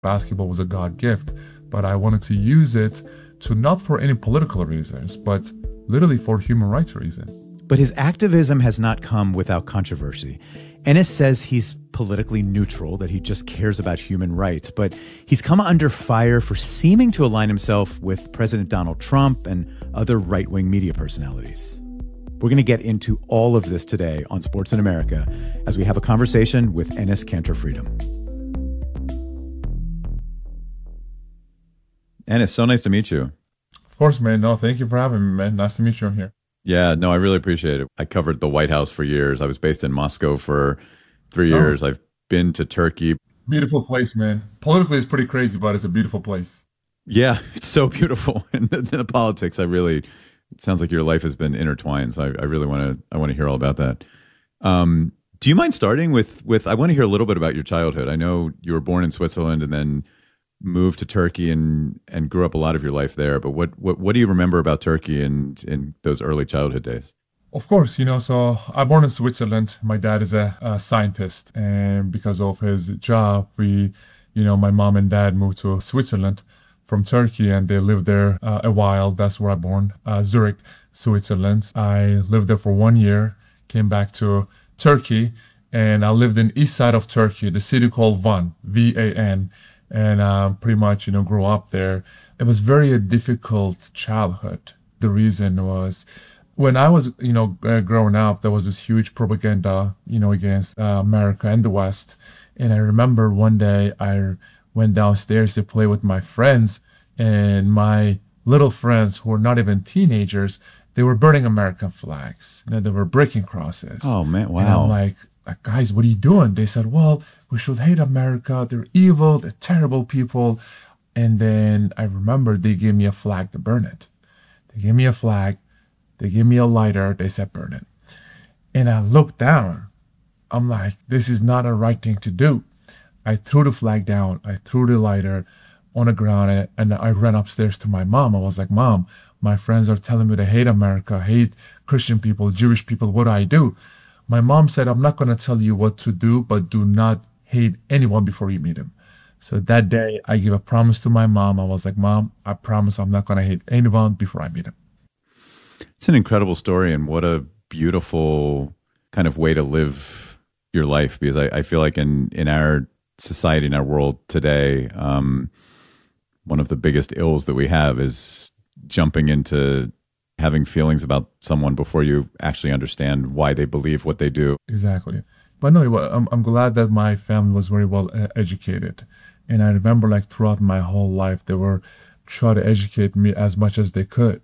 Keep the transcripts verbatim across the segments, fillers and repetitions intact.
Basketball was a God gift, but I wanted to use it to not for any political reasons, but literally for human rights reasons. But his activism has not come without controversy. Enes says he's politically neutral, that he just cares about human rights, but he's come under fire for seeming to align himself with President Donald Trump and other right-wing media personalities. We're going to get into all of this today on Sports in America as we have a conversation with Enes Kanter Freedom. Enes, so nice to meet you. Of course, man. No, thank you for having me, man. Nice to meet you here. Yeah, no, I really appreciate it. I covered the White House for years. I was based in Moscow for three years. Oh. I've been to Turkey. Beautiful place, man. Politically, it's pretty crazy, but it's a beautiful place. Yeah, it's so beautiful. And the, the politics, I really, it sounds like your life has been intertwined. So I, I really want to, I want to hear all about that. Um, do you mind starting with, with, I want to hear a little bit about your childhood. I know you were born in Switzerland and then moved to Turkey and, and grew up a lot of your life there. But what, what, what do you remember about Turkey and in those early childhood days? Of course, you know, so I'm born in Switzerland. My dad is a, a scientist, and because of his job, we, you know, my mom and dad moved to Switzerland from Turkey, and they lived there uh, a while. That's where I born, uh, Zurich, Switzerland. I lived there for one year, came back to Turkey, and I lived in east side of Turkey, the city called Van, V A N. And uh, pretty much, you know, grew up there. It was very a difficult childhood. The reason was when I was, you know, uh, growing up, there was this huge propaganda, you know, against uh, America and the West. And I remember one day I went downstairs to play with my friends, and my little friends who were not even teenagers, they were burning American flags. You know, they were breaking crosses. Oh, man, wow. And I'm like, like, guys, what are you doing? They said, well, we should hate America. They're evil. They're terrible people. And then I remember they gave me a flag to burn it. They gave me a flag. They gave me a lighter. They said, burn it. And I looked down. I'm like, this is not a right thing to do. I threw the flag down. I threw the lighter on the ground, and I ran upstairs to my mom. I was like, Mom, my friends are telling me to hate America, hate Christian people, Jewish people. What do I do? My mom said, I'm not going to tell you what to do, but do not hate anyone before you meet him. So that day, I gave a promise to my mom. I was like, Mom, I promise I'm not going to hate anyone before I meet him. It's an incredible story, and what a beautiful kind of way to live your life, because I, I feel like in, in our society, in our world today, um, one of the biggest ills that we have is jumping into having feelings about someone before you actually understand why they believe what they do. Exactly. But no, I'm, I'm glad that my family was very well educated. And I remember like throughout my whole life, they were trying to educate me as much as they could.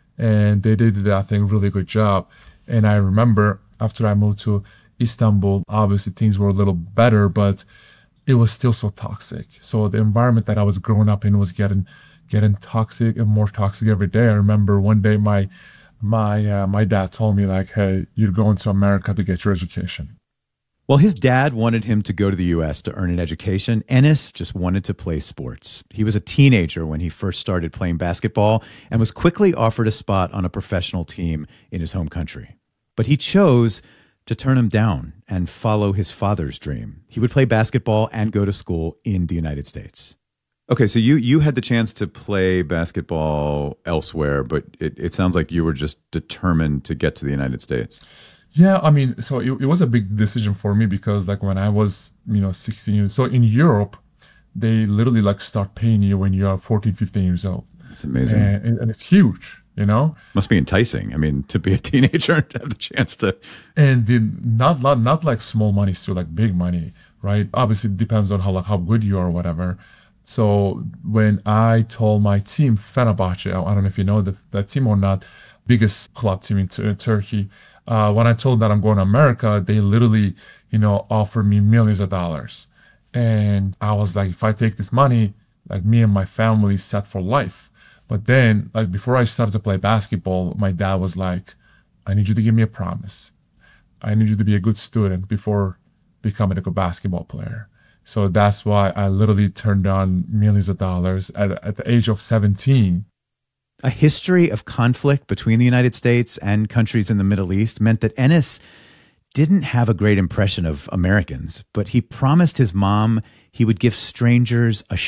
And they did, I think, really good job. And I remember after I moved to Istanbul, obviously things were a little better, but it was still so toxic. So the environment that I was growing up in was getting getting toxic and more toxic every day. I remember one day my my uh, my dad told me like, hey, you're going to America to get your education. Well, his dad wanted him to go to the U S to earn an education. Enes just wanted to play sports. He was a teenager when he first started playing basketball and was quickly offered a spot on a professional team in his home country. But he chose to turn him down and follow his father's dream. He would play basketball and go to school in the United States. Okay, so you you had the chance to play basketball elsewhere, but it, it sounds like you were just determined to get to the United States. Yeah, I mean, so it, it was a big decision for me because like when I was, you know, sixteen years, so in Europe, they literally like start paying you when you're fourteen, fifteen years old. That's amazing. And, and it's huge, you know? Must be enticing. I mean, to be a teenager and to have the chance to. And the, not, not, not like small money, still like big money, right? Obviously, it depends on how, like, how good you are or whatever. So when I told my team, Fenerbahce, I don't know if you know that, that team or not, biggest club team in, in Turkey, uh, when I told that I'm going to America, they literally, you know, offered me millions of dollars. And I was like, if I take this money, like me and my family set for life. But then, like before I started to play basketball, my dad was like, I need you to give me a promise. I need you to be a good student before becoming a good basketball player. So that's why I literally turned down millions of dollars at, at the age of seventeen. A history of conflict between the United States and countries in the Middle East meant that Enes didn't have a great impression of Americans, but he promised his mom he would give strangers a